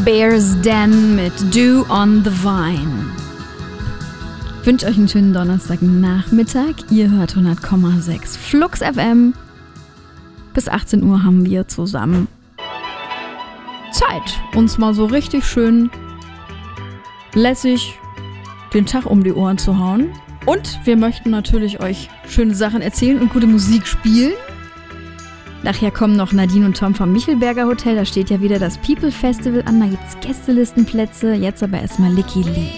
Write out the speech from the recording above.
Bears Den mit Dew on the Vine. Ich wünsche euch einen schönen Donnerstagnachmittag. Ihr hört 100,6 Flux FM. Bis 18 Uhr haben wir zusammen Zeit, uns mal so richtig schön lässig den Tag um die Ohren zu hauen. Und wir möchten natürlich euch schöne Sachen erzählen und gute Musik spielen. Nachher kommen noch Nadine und Tom vom Michelberger Hotel. Da steht ja wieder das People Festival an. Da gibt's Gästelistenplätze. Jetzt aber erstmal Licky Lee.